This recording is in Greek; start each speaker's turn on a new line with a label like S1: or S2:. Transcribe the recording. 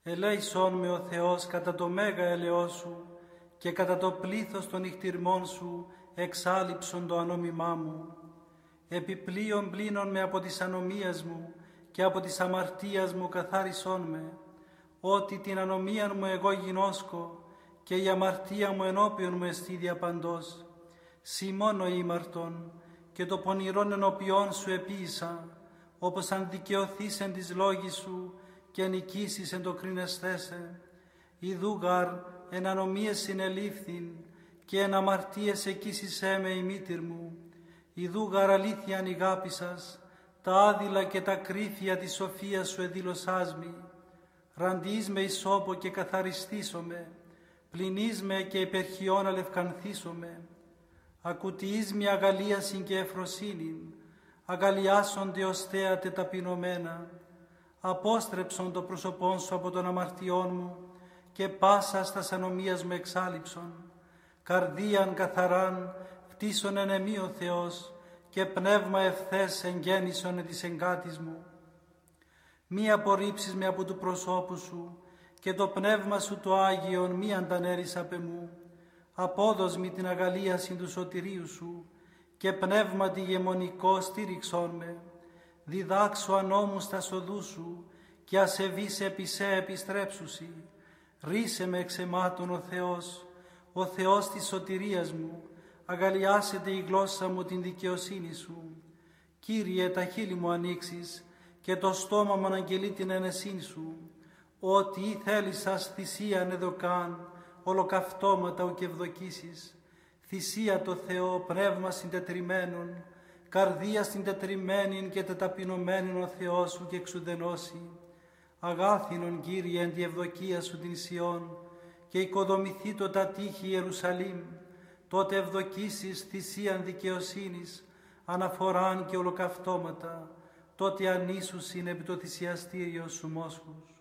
S1: Ελέησόν με ο Θεός κατά το μέγα ελαιός σου και κατά το πλήθος των νυχτηρμών σου εξάλειψον το ανόμημά μου. Επιπλέον πλύνον με από της ανομίας μου και από της αμαρτίας μου καθάρισόν με, ότι την ανομίαν μου εγώ γινώσκω και η αμαρτία μου ενώπιον μου εστί διαπαντός. Συ μόνο ήμαρτον και το πονηρόν ενώπιόν σου επίησα, όπως αν δικαιωθείς εν της λόγης σου και νικήσεις εν το κρίνεσθέσε. Ιδού γαρ εν ανομίες συνελήφθην και εν αμαρτίες εκείσισέ με η μήτηρ μου. Ιδού γαρ αλήθειαν ηγάπησας, τα άδειλα και τα κρίθια της σοφίας σου εδήλωσάς μη. Ραντείς με ισόπο και καθαριστήσομαι, πλυνείς με και υπερχιών αλευκανθήσομαι. Ακουτιείς με αγαλίασιν και εφροσύνην, αγαλιάσονται ως θέατε ταπεινωμένα. Απόστρεψον το πρόσωπόν σου από των αμαρτιών μου και πάσα στας ανομίας μου εξάλειψον. Καρδίαν καθαράν φτύσον εν εμεί ο Θεός και πνεύμα ευθές εγγέννησον εν της εγκάτης μου. Μη απορρίψεις με από του προσώπου σου και το πνεύμα σου το Άγιον μη αντανέρεις απ' εμού. Απόδος μη την αγαλίαση του σωτηρίου σου και πνεύματι γεμονικό στήριξόν με. Διδάξου ανώμους τα σοδού σου και ασεβείς επί σε επιστρέψουσι. Ρίσε με εξ αιμάτων ο Θεός της σωτηρίας μου, αγαλιάσετε η γλώσσα μου την δικαιοσύνη σου. Κύριε, τα χείλη μου ανοίξεις και το στόμα μου αναγγελεί την ενεσύνη σου. Ότι ή θέλησας θυσίαν εδωκάν, ολοκαυτώματα ουκ ευδοκίσεις. Θυσία το Θεό, πνεύμα συντετριμένον, καρδία συντετριμένην και τεταπεινωμένην ο Θεός σου και εξουδενώσει. Αγάθινον, Κύριε, εν τη ευδοκία σου την Σιών και οικοδομηθεί το τα τείχη Ιερουσαλήμ, τότε ευδοκίσεις θυσίαν δικαιοσύνης, αναφοράν και ολοκαυτώματα, τότε ανήσουσιν επί το θυσιαστήριο σου μόσχους.